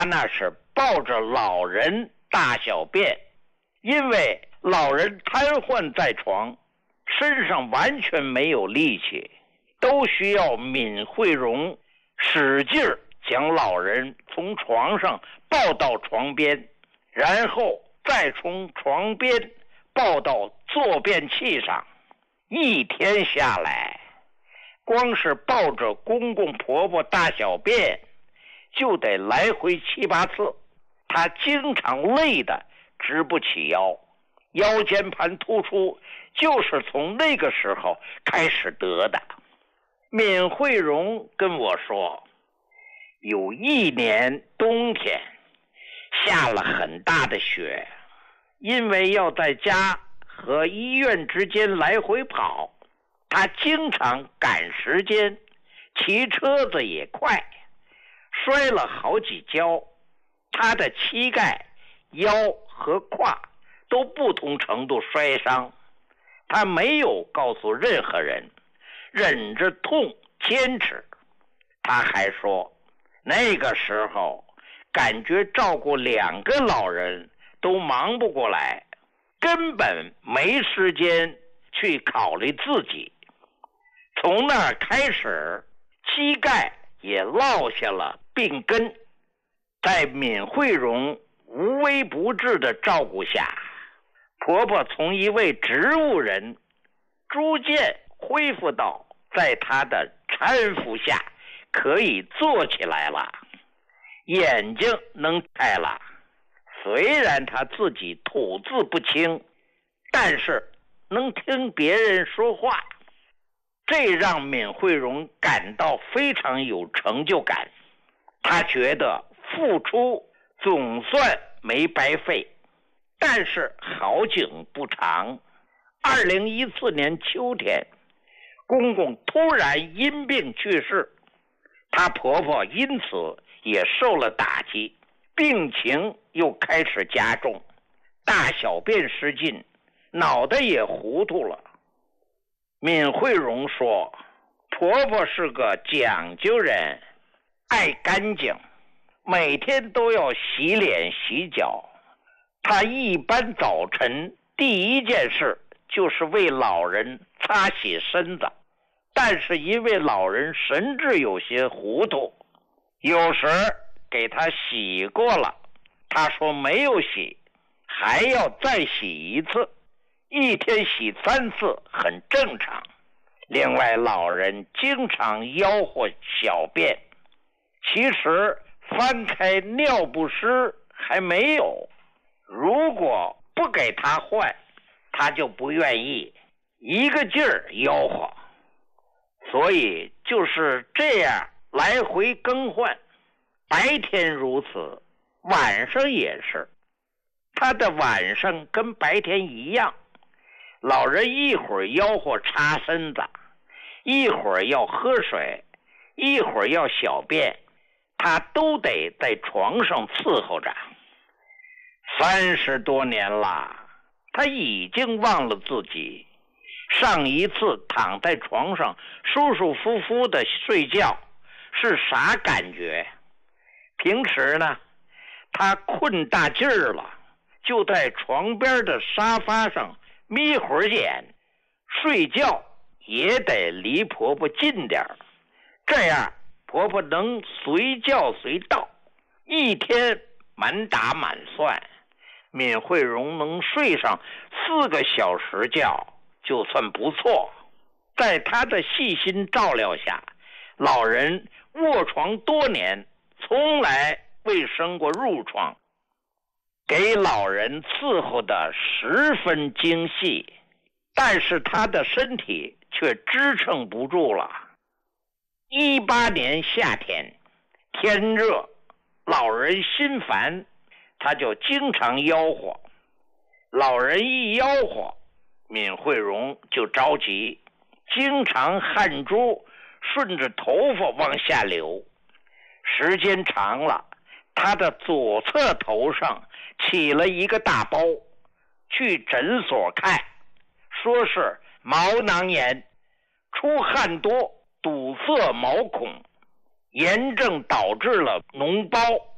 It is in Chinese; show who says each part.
Speaker 1: 那是抱着老人大小便，因为老人瘫痪在床，身上完全没有力气，都需要闵惠荣使劲将老人从床上抱到床边，然后再从床边抱到坐便器上。一天下来，光是抱着公公婆婆大小便就得来回7、8次，她经常累得直不起腰，腰间盘突出就是从那个时候开始得的。闵惠荣跟我说，有一年冬天下了很大的雪，因为要在家和医院之间来回跑，他经常赶时间，骑车子也快，摔了好几跤，他的膝盖、腰和胯都不同程度摔伤。他没有告诉任何人，忍着痛坚持。他还说，那个时候感觉照顾2个老人都忙不过来，根本没时间去考虑自己。从那儿开始，膝盖也落下了病根。在闵惠荣无微不至的照顾下，婆婆从一位植物人逐渐恢复到在她的搀扶下可以坐起来了，眼睛能开了。虽然她自己吐字不清，但是能听别人说话，这让闵惠荣感到非常有成就感。她觉得付出总算没白费。但是好景不长，2014年秋天，公公突然因病去世，她婆婆因此也受了打击，病情又开始加重，大小便失禁，脑袋也糊涂了。闵惠荣说，婆婆是个讲究人，爱干净，每天都要洗脸洗脚。她一般早晨第一件事就是为老人擦洗身子，但是因为老人神志有些糊涂，有时给他洗过了，他说没有洗，还要再洗一次，一天洗3次很正常。另外，老人经常吆喝小便，其实翻开尿不湿还没有，如果不给他换，他就不愿意，一个劲儿吆喝。所以就是这样来回更换，白天如此，晚上也是。他的晚上跟白天一样，老人一会儿吆喝擦身子，一会儿要喝水，一会儿要小便，他都得在床上伺候着。30多年了，他已经忘了自己上一次躺在床上舒舒服服的睡觉是啥感觉。平时呢，他困大劲儿了，就在床边的沙发上眯会儿眼，睡觉也得离婆婆近点儿，这样婆婆能随叫随到。一天满打满算，闵惠荣能睡上4个小时觉就算不错。在她的细心照料下，老人卧床多年，从来未生过褥疮，给老人伺候的十分精细，但是他的身体却支撑不住了。18年夏天，天热，老人心烦，他就经常吆喝。老人一吆喝，闵惠荣就着急，经常汗珠顺着头发往下流。时间长了，他的左侧头上起了一个大包，去诊所看，说是毛囊炎，出汗多堵塞毛孔，炎症导致了脓包。